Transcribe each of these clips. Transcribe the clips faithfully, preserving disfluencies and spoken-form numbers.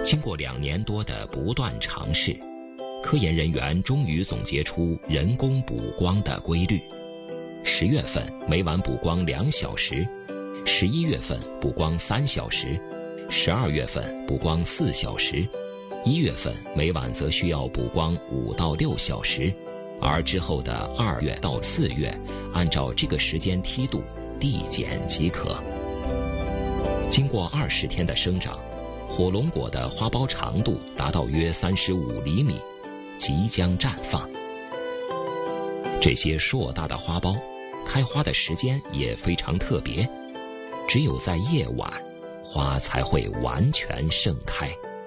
经过两年多的不断尝试，科研人员终于总结出人工补光的规律。十月份每晚补光两小时，十一月份补光三小时，十二月份补光四小时，一月份每晚则需要补光五到六小时，而之后的二月到四月，按照这个时间梯度递减即可。经过二十天的生长，火龙果的花苞长度达到约三十五厘米，即将绽放。这些硕大的花苞开花的时间也非常特别，只有在夜晚，花才会完全盛开。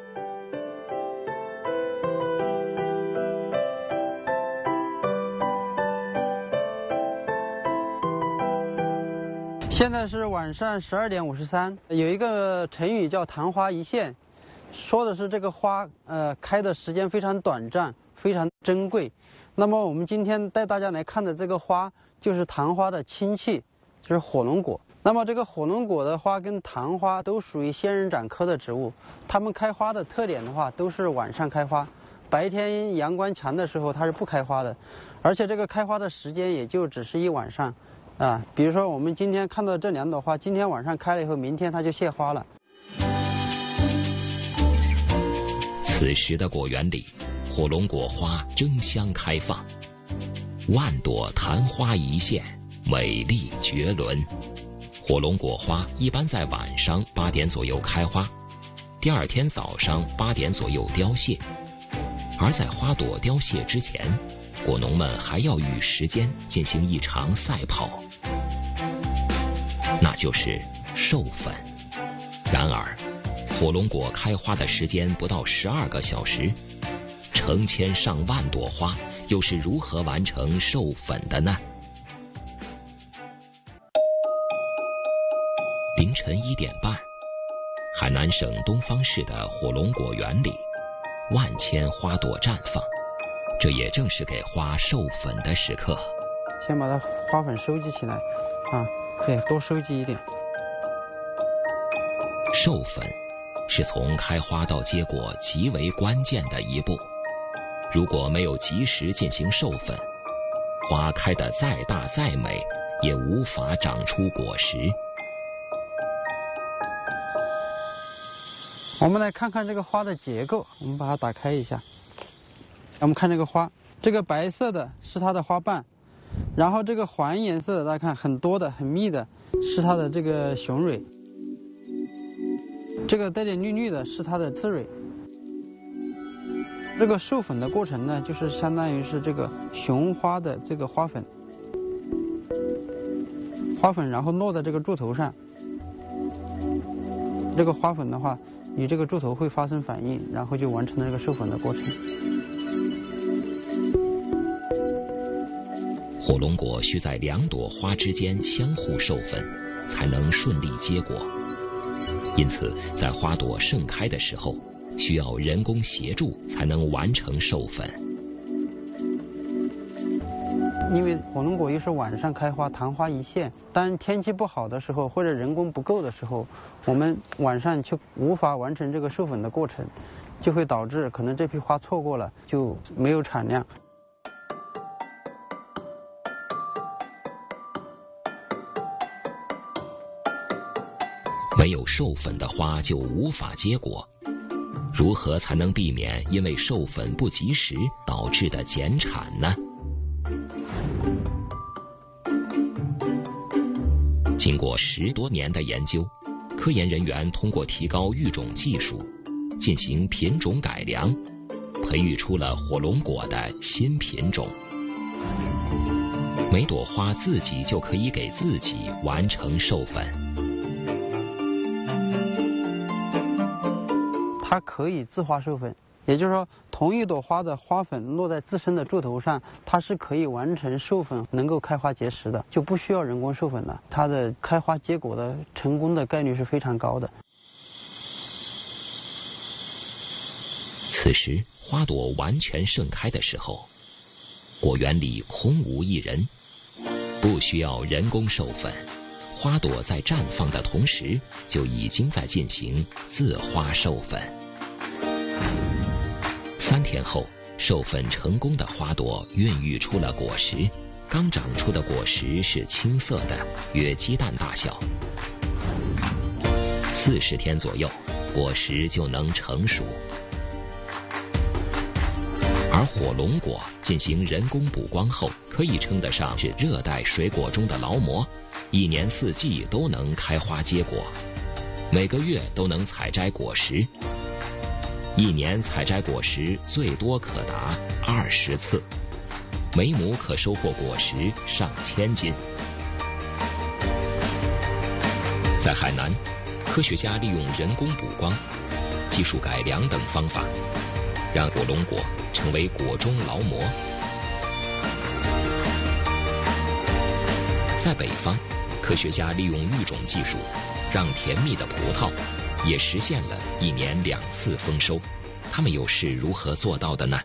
现在是晚上十二点五十三，有一个成语叫昙花一现，说的是这个花呃开的时间非常短暂，非常珍贵。那么我们今天带大家来看的这个花就是昙花的亲戚，就是火龙果。那么这个火龙果的花跟昙花都属于仙人掌科的植物，它们开花的特点的话都是晚上开花，白天阳光强的时候它是不开花的，而且这个开花的时间也就只是一晚上。啊，比如说我们今天看到这两朵花，今天晚上开了以后，明天它就谢花了。 此时的果园里，火龙果花争相开放，万朵昙花一现，美丽绝伦。火龙果花一般在晚上八点左右开花，第二天早上八点左右凋谢。而在花朵凋谢之前，果农们还要与时间进行一场赛跑，那就是授粉。然而，火龙果开花的时间不到十二个小时，成千上万朵花又是如何完成授粉的呢？凌晨一点半，海南省东方市的火龙果园里，万千花朵绽放。这也正是给花授粉的时刻。 先把它花粉收集起来，啊，对，多收集一点。 授粉是从开花到结果极为关键的一步。如果没有及时进行授粉，花开得再大再美，也无法长出果实。 我们来看看这个花的结构，我们把它打开一下。我们看这个花，这个白色的是它的花瓣，然后这个黄颜色的大家看很多的很密的是它的这个雄蕊，这个带点绿绿的是它的刺蕊。这个授粉的过程呢，就是相当于是这个雄花的这个花粉，花粉然后落在这个柱头上，这个花粉的话与这个柱头会发生反应，然后就完成了这个授粉的过程。 火龙果需在两朵花之间相互授粉，才能顺利结果。因此，在花朵盛开的时候，需要人工协助才能完成授粉。 因为火龙果又是晚上开花，昙花一现，当天气不好的时候或者人工不够的时候，我们晚上就无法完成这个授粉的过程，就会导致可能这批花错过了，就没有产量。 没有授粉的花就无法结果，如何才能避免因为授粉不及时导致的减产呢？经过十多年的研究，科研人员通过提高育种技术，进行品种改良，培育出了火龙果的新品种。每朵花自己就可以给自己完成授粉。 它可以自花授粉，也就是说，同一朵花的花粉落在自身的柱头上，它是可以完成授粉，能够开花结实的，就不需要人工授粉了。它的开花结果的成功的概率是非常高的。 此时，花朵完全盛开的时候，果园里空无一人，不需要人工授粉，花朵在绽放的同时就已经在进行自花授粉。 三天后，授粉成功的花朵孕育出了果实，刚长出的果实是青色的，约鸡蛋大小。四十天左右，果实就能成熟。而火龙果进行人工补光后，可以称得上是热带水果中的劳模，一年四季都能开花结果，每个月都能采摘果实，一年采摘果实最多可达二十次，每亩可收获果实上千斤。在海南，科学家利用人工补光、技术改良等方法，让火龙果成为果中劳模。在北方，科学家利用育种技术，让甜蜜的葡萄也实现了一年两次丰收。他们又是如何做到的呢？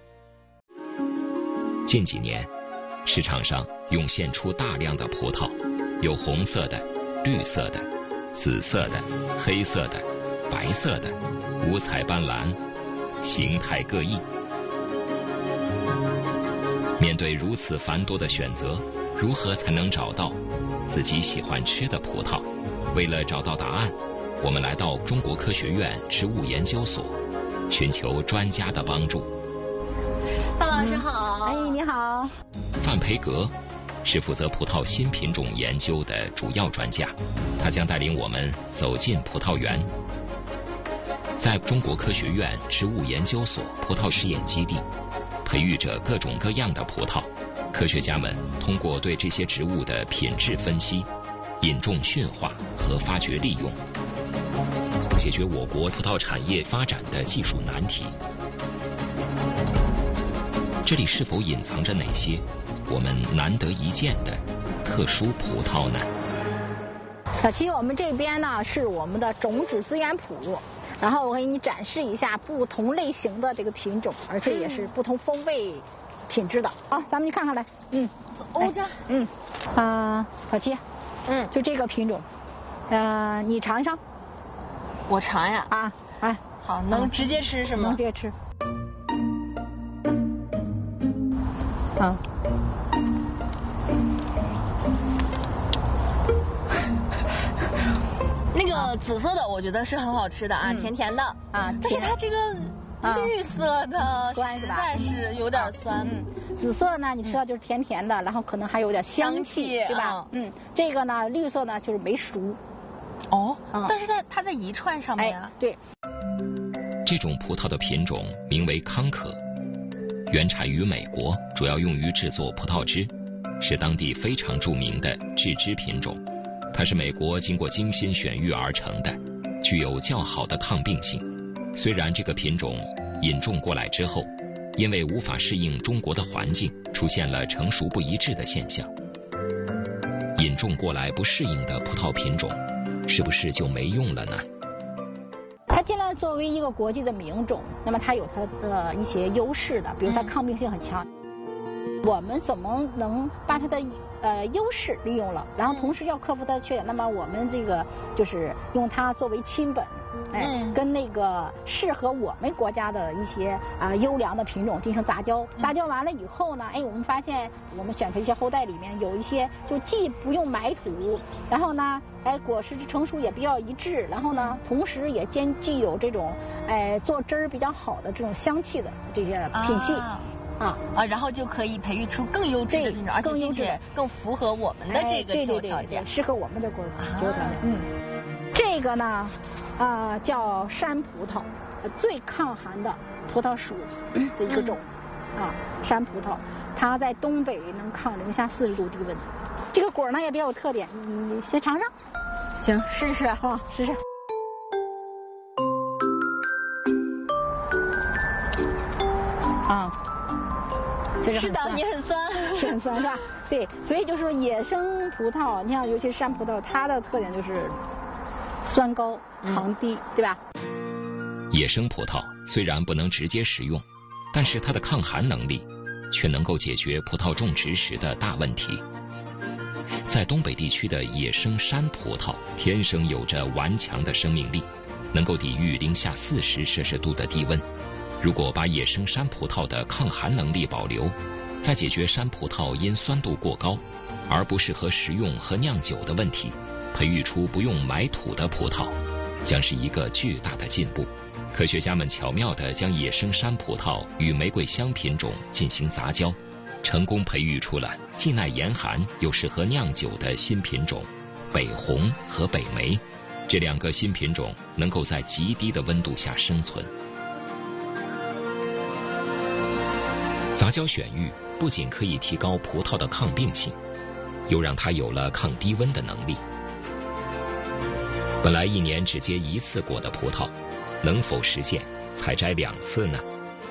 近几年，市场上涌现出大量的葡萄，有红色的、绿色的、紫色的、黑色的、白色的，五彩斑斓，形态各异。面对如此繁多的选择，如何才能找到自己喜欢吃的葡萄？为了找到答案，我们来到中国科学院植物研究所，寻求专家的帮助。 范老师好。 哎，你好。 范培格是负责葡萄新品种研究的主要专家，他将带领我们走进葡萄园。在中国科学院植物研究所葡萄实验基地，培育着各种各样的葡萄。科学家们通过对这些植物的品质分析、引种驯化和发掘利用，解决我国葡萄产业发展的技术难题。这里是否隐藏着哪些我们难得一见的特殊葡萄呢？ 那其实我们这边呢是我们的种质资源谱，然后我给你展示一下不同类型的这个品种，而且也是不同风味品质的。好，咱们去看看来。嗯， 欧着。 嗯，啊，小七， 嗯， 就这个品种，呃，你尝一尝。 我尝呀。 啊，哎， 好，能直接吃是吗？ 能直接吃。啊。 那个紫色的我觉得是很好吃的啊， 嗯、 甜甜的啊， 但是它这个绿色的酸实在是有点酸。 嗯，紫色呢，你吃到就是甜甜的，然后可能还有点香气，对吧？嗯，这个呢，绿色呢就是没熟。 哦，但是在它在一串上面啊。 对。 这种葡萄的品种名为康可，原产于美国，主要用于制作葡萄汁，是当地非常著名的制汁品种。它是美国经过精心选育而成的，具有较好的抗病性。虽然这个品种引种过来之后，因为无法适应中国的环境，出现了成熟不一致的现象。引种过来不适应的葡萄品种，是不是就没用了呢？ 它既然作为一个国际的名种，那么它有它的一些优势的，比如它抗病性很强。嗯、我们怎么能把它的呃优势利用了，然后同时要克服它的缺点？那么我们这个就是用它作为亲本，哎，嗯、跟那个适合我们国家的一些啊、呃、优良的品种进行杂交。杂交完了以后呢，哎，我们发现我们选出一些后代里面有一些就既不用埋土，然后呢，哎，果实成熟也比较一致，然后呢，同时也兼具有这种哎做汁儿比较好的这种香气的这些品系。啊啊啊，然后就可以培育出更优质的品种，而且并且更符合我们的这个气候条件， 适合我们的国气候条件。嗯，这个呢，啊、呃、叫山葡萄，最抗寒的葡萄属的一个种，嗯、啊，山葡萄，它在东北能抗零下四十度低温。这个果呢也比较有特点，你先尝尝。 行，试试啊，试试。啊。 是的，你很酸， 是很酸是吧？对，所以就是说野生葡萄，你像尤其是山葡萄，它的特点就是酸高、糖低，嗯、对吧？ 野生葡萄虽然不能直接食用，但是它的抗寒能力却能够解决葡萄种植时的大问题。在东北地区的野生山葡萄天生有着顽强的生命力，能够抵御零下四十摄氏度的低温。 如果把野生山葡萄的抗寒能力保留，再解决山葡萄因酸度过高而不适合食用和酿酒的问题，培育出不用埋土的葡萄，将是一个巨大的进步。科学家们巧妙地将野生山葡萄与玫瑰香品种进行杂交，成功培育出了既耐严寒又适合酿酒的新品种北红和北梅。这两个新品种能够在极低的温度下生存。杂交选育不仅可以提高葡萄的抗病性，又让它有了抗低温的能力。本来一年只结一次果的葡萄，能否实现采摘两次呢？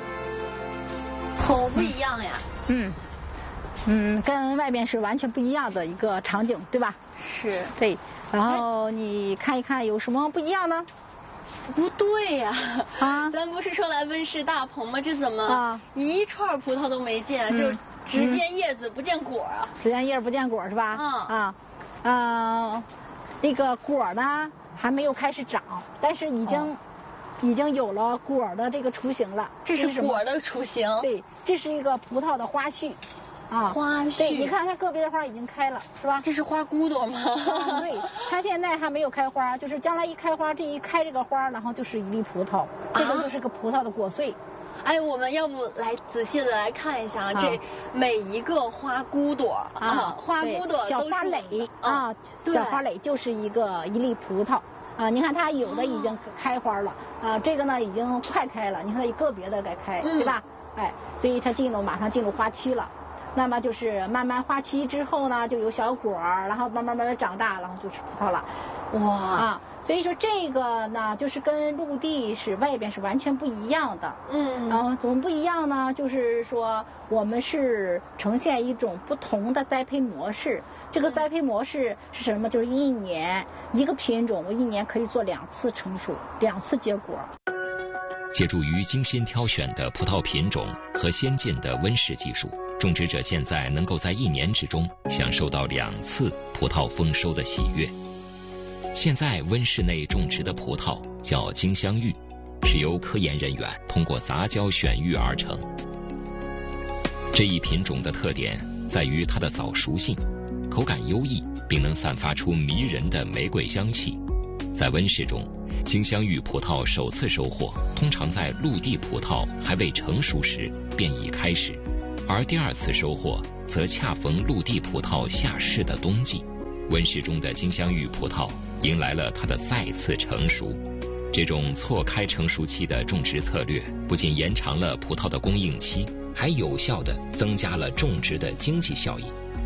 好不一样呀！ 嗯嗯，跟外边是完全不一样的一个场景，对吧？ 是。 对，然后你看一看有什么不一样呢？ 不对呀！ 啊， 咱不是说来温室大棚吗？这怎么啊一串葡萄都没见，嗯、就只见叶子、嗯、不见果啊？ 只见叶不见果是吧？ 嗯啊，呃，那个果呢还没有开始长，但是已经、哦、已经有了果的这个雏形了。 这是果的雏形？ 对，这是一个葡萄的花序。啊， 花序， 对，你看它个别的花已经开了，是吧？ 这是花骨朵吗？ 啊、对，它现在还没有开花，就是将来一开花，这一开这个花，然后就是一粒葡萄，这个就是个葡萄的果穗。 哎，我们要不来仔细的来看一下啊，这每一个花骨朵啊，花骨朵小花蕾啊，小花蕾就是一个一粒葡萄啊。你看它有的已经开花了啊，这个呢已经快开了，你看它个别的该开，对吧？哎，所以它进入马上进入花期了。那么就是慢慢花期之后呢，就有小果儿，然后慢慢慢慢长大，然后就吃葡萄了。 哇啊，所以说这个呢，就是跟陆地是外边是完全不一样的。 嗯， 然后怎么不一样呢？就是说我们是呈现一种不同的栽培模式。这个栽培模式是什么？就是一年一个品种，我一年可以做两次成熟，两次结果。 借助于精心挑选的葡萄品种和先进的温室技术，种植者现在能够在一年之中享受到两次葡萄丰收的喜悦。现在温室内种植的葡萄叫金镶玉，是由科研人员通过杂交选育而成。这一品种的特点在于它的早熟性，口感优异，并能散发出迷人的玫瑰香气。在温室中，金镶玉葡萄首次收获通常在陆地葡萄还未成熟时便已开始，而第二次收获则恰逢陆地葡萄下市的冬季。温室中的金镶玉葡萄迎来了它的再次成熟。这种错开成熟期的种植策略不仅延长了葡萄的供应期，还有效地增加了种植的经济效益。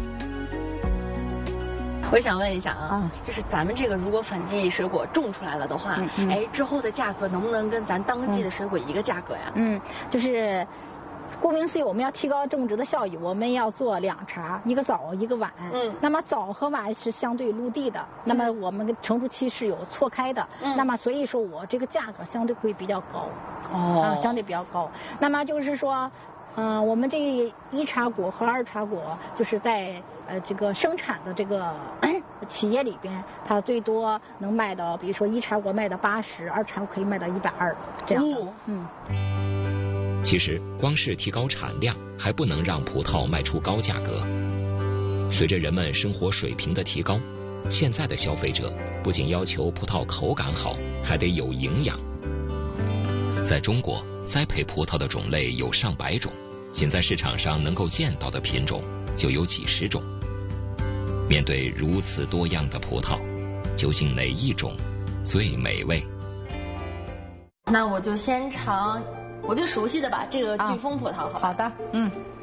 我想问一下啊， 嗯、 就是咱们这个如果反季水果种出来了的话，嗯嗯、哎，之后的价格能不能跟咱当季的水果一个价格呀？ 嗯，就是顾名思义，我们要提高种植的效益，我们要做两茬，一个早一个晚。 嗯， 那么早和晚是相对陆地的，嗯、那么我们成熟期是有错开的。嗯，那么所以说我这个价格相对会比较高。 哦， 啊，相对比较高。那么就是说。嗯、呃，我们这一茬果和二茬果，就是在呃这个生产的这个企业里边，它最多能卖到，比如说一茬果卖到八十，二茬可以卖到一百二，这样的。哦、 嗯。其实，光是提高产量还不能让葡萄卖出高价格。随着人们生活水平的提高，现在的消费者不仅要求葡萄口感好，还得有营养。在中国，栽培葡萄的种类有上百种，仅在市场上能够见到的品种就有几十种。面对如此多样的葡萄，究竟哪一种最美味？ 那我就先尝我最熟悉的吧，这个飓风葡萄，好吧？ 好的，嗯。